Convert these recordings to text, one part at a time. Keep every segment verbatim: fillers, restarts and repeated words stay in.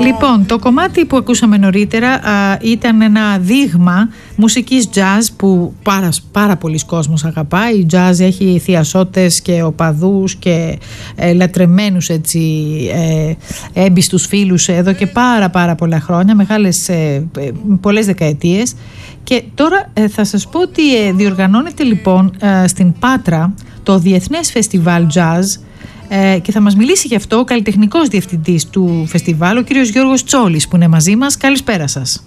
Λοιπόν, το κομμάτι που ακούσαμε νωρίτερα α, ήταν ένα δείγμα μουσικής jazz που πάρα, πάρα πολλοί κόσμος αγαπάει. Η jazz έχει θειασότες και οπαδούς και ε, λατρεμένους έτσι, ε, έμπιστους φίλους εδώ και πάρα πάρα πολλά χρόνια, μεγάλες, ε, πολλές δεκαετίες. Και τώρα ε, θα σας πω ότι ε, διοργανώνεται λοιπόν ε, στην Πάτρα το Διεθνές Φεστιβάλ Jazz. Ε, και θα μας μιλήσει γι' αυτό ο καλλιτεχνικός διευθυντής του φεστιβάλ, ο κύριος Γιώργος Τσόλης, που είναι μαζί μας. Καλησπέρα σας.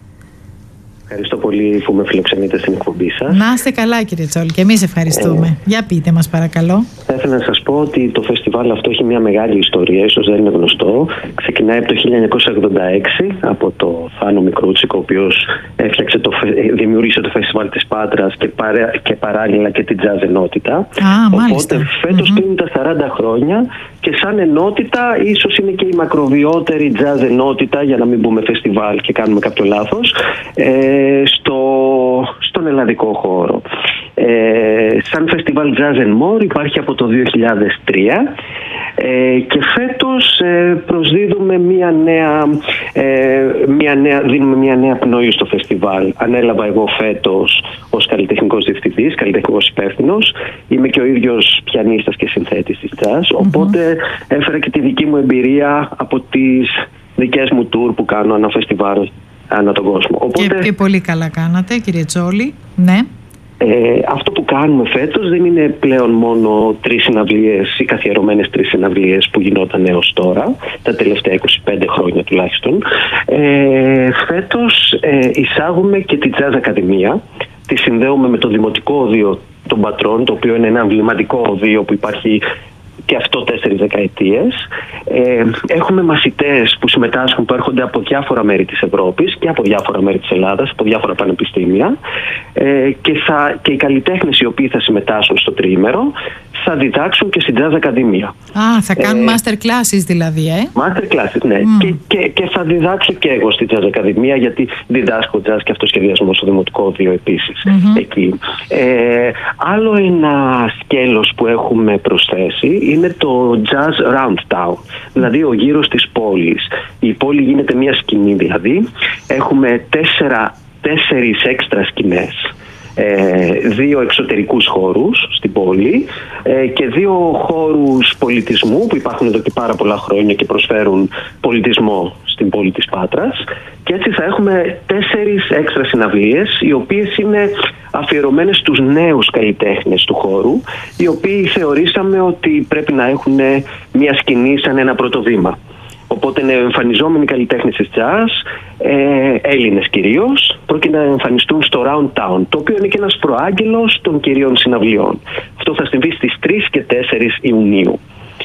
Ευχαριστώ πολύ που με φιλοξενείτε στην εκπομπή σας. Να είστε καλά, κύριε Τσόλη, και εμείς ευχαριστούμε. Ε, Για πείτε μας, παρακαλώ. Θα ήθελα να σας πω ότι το φεστιβάλ αυτό έχει μια μεγάλη ιστορία, ίσως δεν είναι γνωστό. Ξεκινάει από το χίλια εννιακόσια ογδόντα έξι από το Θάνο Μικρούτσικο, ο οποίος έφτιαξε το, δημιούργησε το φεστιβάλ της Πάτρας και, παρά, και παράλληλα και την jazz ενότητα. Α, Οπότε μάλιστα. φέτος Mm-hmm. κλείνει τα σαράντα χρόνια και σαν ενότητα ίσως είναι και η μακροβιότερη jazz ενότητα, για να μην πούμε φεστιβάλ και κάνουμε κάποιο λάθος, ε, στο, στον ελλαδικό χώρο. Ε, σαν φεστιβάλ Jazz and More υπάρχει από το δύο χιλιάδες τρία ε, και φέτος ε, προσδίδουμε μια νέα, ε, μια νέα, δίνουμε μια νέα πνοή στο φεστιβάλ. Ανέλαβα εγώ φέτος ως καλλιτεχνικός διευθυντής, καλλιτεχνικός υπεύθυνος. Είμαι και ο ίδιος πιανίστας και συνθέτης της jazz, mm-hmm. οπότε έφερα και τη δική μου εμπειρία από τις δικές μου tour που κάνω ένα φεστιβάλ ανά τον κόσμο. Οπότε, και, και πολύ καλά κάνατε, κύριε Τσόλη. Ναι. Ε, αυτό που κάνουμε φέτος δεν είναι πλέον μόνο τρεις συναυλίες ή καθιερωμένες τρεις συναυλίες που γινόταν έως τώρα, τα τελευταία είκοσι πέντε χρόνια τουλάχιστον. Ε, φέτος ε, εισάγουμε και τη Jazz Ακαδημία, τη συνδέουμε με το Δημοτικό Οδείο των Πατρών, το οποίο είναι ένα εμβληματικό οδείο που υπάρχει και αυτό τέσσερις δεκαετίες. Ε, έχουμε μαθητές που συμμετάσχουν, που έρχονται από διάφορα μέρη της Ευρώπης και από διάφορα μέρη της Ελλάδας, από διάφορα πανεπιστήμια, ε, και, θα, και οι καλλιτέχνες οι οποίοι θα συμμετάσχουν στο τριήμερο θα διδάξουν και στην Jazz Ακαδημία. Α, θα κάνουν ε, master classes δηλαδή, ε? Master classes, ναι. Mm. Και, και, και θα διδάξω και εγώ στην Jazz Ακαδημία, γιατί διδάσκω jazz και αυτοσχεδιασμό στο Δημοτικό Οδείο επίσης. Mm-hmm. Εκεί. Ε, άλλο ένα σκέλος που έχουμε προσθέσει είναι το Jazz Round Town, δηλαδή ο γύρος της πόλης. Η πόλη γίνεται μια σκηνή δηλαδή. Έχουμε τέσσερα, τέσσερις έξτρα σκηνές. Ε, δύο εξωτερικούς χώρους στην πόλη ε, και δύο χώρους πολιτισμού που υπάρχουν εδώ και πάρα πολλά χρόνια και προσφέρουν πολιτισμό στην πόλη της Πάτρας, και έτσι θα έχουμε τέσσερις έξτρα συναυλίες, οι οποίες είναι αφιερωμένες στους νέους καλλιτέχνες του χώρου, οι οποίοι θεωρήσαμε ότι πρέπει να έχουν μια σκηνή σαν ένα πρώτο βήμα. Οπότε είναι εμφανιζόμενοι καλλιτέχνες της jazz, ε, Έλληνες κυρίως, πρόκειται να εμφανιστούν στο Round Town, το οποίο είναι και ένας προάγγελος των κυρίων συναυλιών. Αυτό θα συμβεί στις τρεις και τέσσερις Ιουνίου.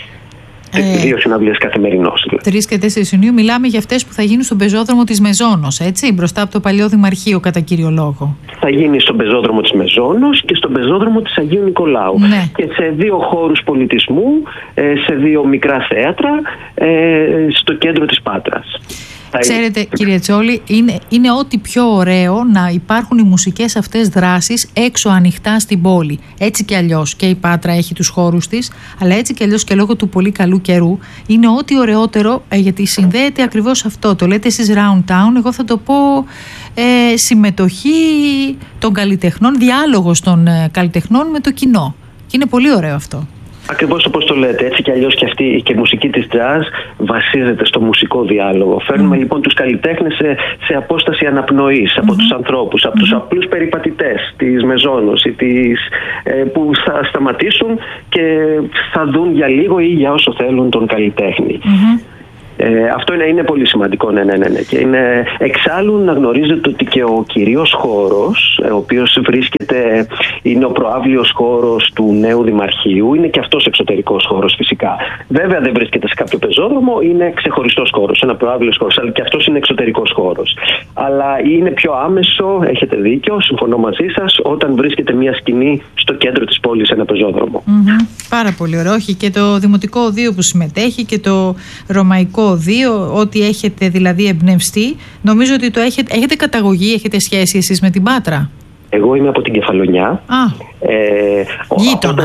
Ε, δύο συναυλίες καθημερινώς. Δηλαδή. τρεις και τέσσερις Ιουνίου μιλάμε για αυτές που θα γίνουν στον πεζόδρομο της Μεζόνος, έτσι, μπροστά από το παλιό Δημαρχείο κατά κύριο λόγο. Θα γίνει στον πεζόδρομο της Μεζόνος και στον πεζόδρομο της Αγίου Νικολάου. Ναι. Και σε δύο χώρους πολιτισμού, σε δύο μικρά θέατρα, στο κέντρο της Πάτρας. Ξέρετε, κύριε Τσόλη, είναι, είναι ό,τι πιο ωραίο να υπάρχουν οι μουσικές αυτές δράσεις έξω ανοιχτά στην πόλη. Έτσι κι αλλιώς και η Πάτρα έχει τους χώρους της, αλλά έτσι κι αλλιώς και λόγω του πολύ καλού καιρού είναι ό,τι ωραιότερο, ε, γιατί συνδέεται ακριβώς αυτό. Το λέτε εσείς Round Town, εγώ θα το πω ε, συμμετοχή των καλλιτεχνών, διάλογος των ε, καλλιτεχνών με το κοινό. Και είναι πολύ ωραίο αυτό. Ακριβώς όπως το λέτε, έτσι κι αλλιώς και αυτή και η μουσική της jazz βασίζεται στο μουσικό διάλογο. Φέρνουμε mm. λοιπόν τους καλλιτέχνες σε, σε απόσταση αναπνοής mm-hmm. από τους ανθρώπους, από mm-hmm. τους απλούς περιπατητές της Μεζόνος ή της, ε, που θα σταματήσουν και θα δουν για λίγο ή για όσο θέλουν τον καλλιτέχνη. Mm-hmm. Ε, αυτό είναι, είναι πολύ σημαντικό, ναι, ναι, ναι, ναι. Και είναι, εξάλλου να γνωρίζετε ότι και ο κυρίως χώρος, ο οποίος βρίσκεται, είναι ο προαύλιος χώρος του νέου Δημαρχείου, είναι και αυτός εξωτερικός χώρος φυσικά. Βέβαια δεν βρίσκεται σε κάποιο πεζόδρομο, είναι ξεχωριστός χώρος, ένα προαύλιος χώρος, αλλά και αυτός είναι εξωτερικός χώρος. Αλλά είναι πιο άμεσο, έχετε δίκιο, συμφωνώ μαζί σας, όταν βρίσκεται μια σκηνή στο κέντρο της πόλης, ένα πεζόδρομο. Mm-hmm. Πάρα πολύ ωραίο. Όχι, και το Δημοτικό Οδείο που συμμετέχει και το Ρωμαϊκό Οδείο, ό,τι έχετε δηλαδή εμπνευστεί, νομίζω ότι το έχετε, έχετε καταγωγή, έχετε σχέση εσείς με την Πάτρα. Εγώ είμαι από την Κεφαλονιά. Α, ε, γείτονας.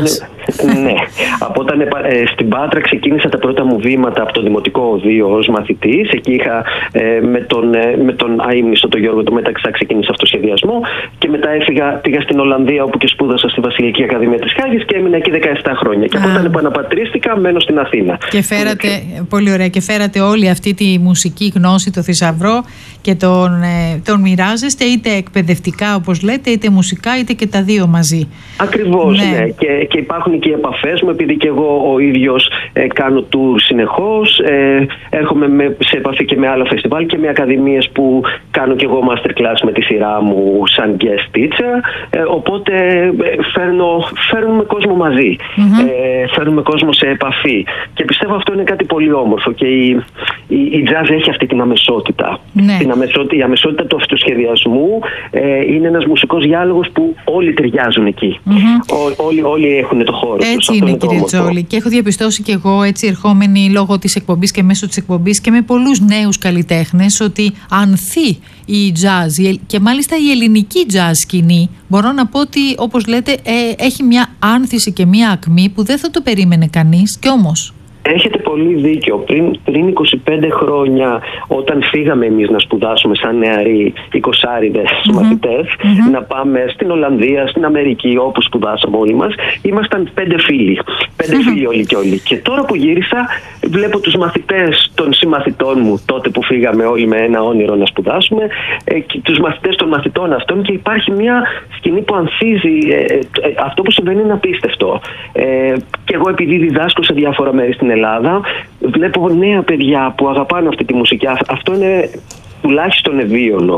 Ναι. Από όταν ε, στην Πάτρα ξεκίνησα τα πρώτα μου βήματα από το Δημοτικό Οδείο ως μαθητής. Εκεί είχα ε, με τον, ε, με τον αείμνηστο τον Γιώργο του Μεταξά ξεκίνησα αυτοσχεδιασμό και μετά έφυγα, πήγα στην Ολλανδία όπου και σπούδασα στη Βασιλική Ακαδημία της Χάγης και έμεινα εκεί δεκαεπτά χρόνια. Και από όταν επαναπατρίστηκα μένω στην Αθήνα. Και φέρατε, πολύ ωραία, και φέρατε όλη αυτή τη μουσική γνώση, το θησαυρό και τον, ε, τον μοιράζεστε είτε εκπαιδευτικά όπως λέτε, είτε μουσικά, είτε και τα δύο μαζί. Ακριβώς, ναι. ναι. Και, και υπάρχουν και οι επαφές μου, επειδή και εγώ ο ίδιος ε, κάνω tour συνεχώς. Ε, έρχομαι με, σε επαφή και με άλλα φεστιβάλ και με ακαδημίες που κάνω και εγώ masterclass με τη σειρά μου σαν guest teacher. Ε, οπότε ε, φέρνω, φέρνουμε κόσμο μαζί. Mm-hmm. Ε, φέρνουμε κόσμο σε επαφή. Και πιστεύω αυτό είναι κάτι πολύ όμορφο. Και η, η, η jazz έχει αυτή την αμεσότητα. Ναι. Την αμεσότητα, η αμεσότητα του αυτοσχεδιασμού ε, είναι ένας μουσικός διάλογος που όλοι ταιριάζουν εκεί. Mm-hmm. Ό, όλοι, όλοι έχουν το χώρο τους. Έτσι είναι, κύριε Τζόλι. Και έχω διαπιστώσει και εγώ, έτσι ερχόμενη λόγω της εκπομπής και μέσω της εκπομπής και με πολλούς νέους καλλιτέχνες, ότι ανθεί η jazz και μάλιστα η ελληνική jazz σκηνή. Μπορώ να πω ότι, όπως λέτε, ε, έχει μια άνθηση και μια ακμή που δεν θα το περίμενε κανείς, και όμως. Έχετε πολύ δίκιο. Πριν, πριν είκοσι πέντε χρόνια, όταν φύγαμε εμείς να σπουδάσουμε σαν νεαροί εικοσάριδες mm-hmm. μαθητές, mm-hmm. να πάμε στην Ολλανδία, στην Αμερική, όπου σπουδάσαμε όλοι μας, ήμασταν πέντε φίλοι. Πέντε mm-hmm. φίλοι όλοι και όλοι. Και τώρα που γύρισα, βλέπω τους μαθητές των συμμαθητών μου, τότε που φύγαμε όλοι με ένα όνειρο να σπουδάσουμε, ε, και τους μαθητές των μαθητών αυτών, και υπάρχει μια σκηνή που ανθίζει. Ε, ε, αυτό που συμβαίνει είναι απίστευτο. Ε, και εγώ, επειδή διδάσκω σε διάφορα μέρη στην Ελλάδα, βλέπω νέα παιδιά που αγαπάνε αυτή τη μουσική. Αυτό είναι τουλάχιστον ευίωνο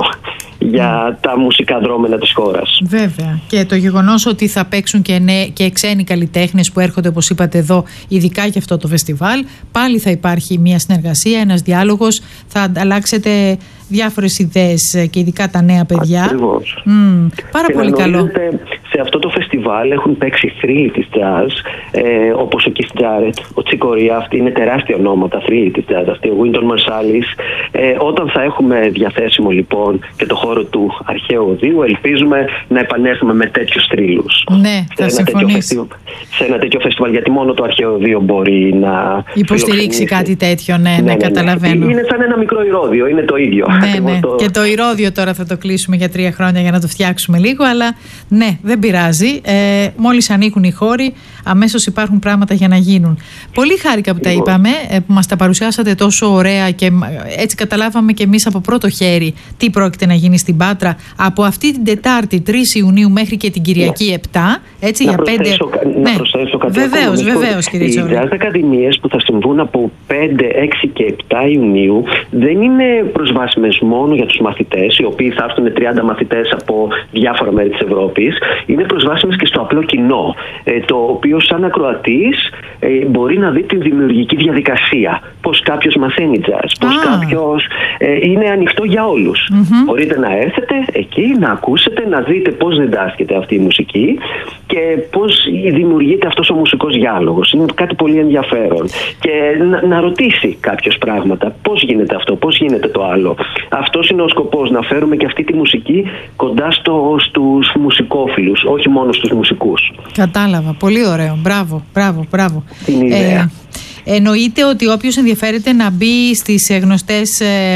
για mm. τα μουσικά δρόμενα της χώρας. Βέβαια. Και το γεγονός ότι θα παίξουν και, νέ, και ξένοι καλλιτέχνες που έρχονται, όπως είπατε εδώ, ειδικά για αυτό το φεστιβάλ, πάλι θα υπάρχει μια συνεργασία, ένας διάλογος, θα ανταλλάξετε διάφορες ιδέες και ειδικά τα νέα παιδιά. Ακριβώς. Mm, πάρα και πολύ καλό. Σε αυτό το φεστιβάλ έχουν παίξει θρύλοι της jazz, ε, όπως ο Keith Jarrett, ο Chick Corea, αυτοί είναι τεράστια ονόματα θρύλοι της jazz, αυτοί, ο Wynton Marsalis. Ε, όταν θα έχουμε διαθέσιμο λοιπόν και το χώρο του Αρχαίου Οδείου, ελπίζουμε να επανέλθουμε με τέτοιους θρύλους. Ναι, θα συμφωνήσω. Σε ένα τέτοιο φεστιβάλ, γιατί μόνο το Αρχαίο Οδείο μπορεί να υποστηρίξει κάτι τέτοιο, ναι, ναι, ναι, ναι, καταλαβαίνω. Είναι σαν ένα μικρό ηρώδιο, είναι το ίδιο. Ναι, ναι. Το... Και το ηρώδιο τώρα θα το κλείσουμε για τρία χρόνια για να το φτιάξουμε λίγο, αλλά ναι, δεν πειράζει. Ε, μόλις ανοίγουν οι χώροι, αμέσως υπάρχουν πράγματα για να γίνουν. Πολύ χάρηκα που τα είπαμε, που μας τα παρουσιάσατε τόσο ωραία και έτσι καταλάβαμε και εμείς από πρώτο χέρι τι πρόκειται να γίνει στην Πάτρα από αυτή την Τετάρτη τρεις Ιουνίου μέχρι και την Κυριακή ναι. επτά. Έτσι, να για προσθέσω, πέντε... να ναι. προσθέσω κάτι. Βεβαίως, βεβαίως, κύριε Τζόλι. Οι jazz ακαδημίες που θα συμβούν από πέντε, έξι και επτά Ιουνίου δεν είναι προσβάσιμες μόνο για τους μαθητές, οι οποίοι θα έρθουν τριάντα μαθητές από διάφορα μέρη της Ευρώπης. Είναι προσβάσιμες και στο απλό κοινό, το οποίο σαν ακροατής μπορεί να δει την δημιουργική διαδικασία. Πώς κάποιος μαθαίνει jazz, πώς ah. κάποιος είναι ανοιχτό για όλους. Mm-hmm. Μπορείτε να έρθετε εκεί, να ακούσετε, να δείτε πώς διδάσκεται αυτή η μουσική και πώς δημιουργείται αυτός ο μουσικός διάλογος. Είναι κάτι πολύ ενδιαφέρον. Και να, να ρωτήσει κάποιος πράγματα. Πώς γίνεται αυτό, πώς γίνεται το άλλο. Αυτός είναι ο σκοπός, να φέρουμε και αυτή τη μουσική κοντά στο, στους μουσικόφιλους, όχι μόνο στους μουσικούς. Κατάλαβα. Πολύ ωραίο. Μπράβο, μπράβο, μπράβο. Την ιδέα. Ε, εννοείται ότι όποιος ενδιαφέρεται να μπει στις γνωστές ε,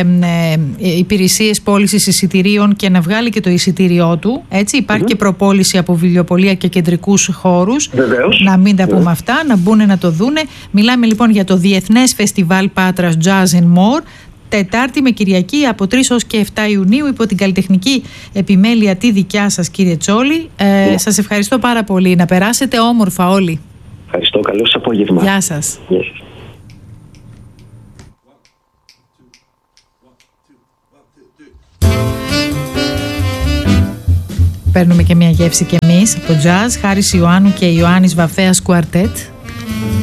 ε, υπηρεσίες πώλησης εισιτηρίων και να βγάλει και το εισιτήριό του, έτσι, υπάρχει mm-hmm. και προπόληση από βιβλιοπωλεία και κεντρικούς χώρους. Βεβαίως. Να μην τα πούμε yeah. αυτά, να μπουν να το δούνε. Μιλάμε λοιπόν για το Διεθνές Φεστιβάλ Πάτρας Jazz and More, Τετάρτη με Κυριακή από τρεις ως και επτά Ιουνίου, υπό την καλλιτεχνική επιμέλεια τη δικιά σας, κύριε Τσόλι. Ε, yeah. Σας ευχαριστώ πάρα πολύ. Να περάσετε όμορφα όλοι. Ευχαριστώ. Καλό σας απόγευμα. Γεια σας. Γεια σας. Παίρνουμε και μια γεύση κι εμείς από jazz. Χάρης Ιωάννου και Ιωάννης Βαφέας Κουαρτέτ.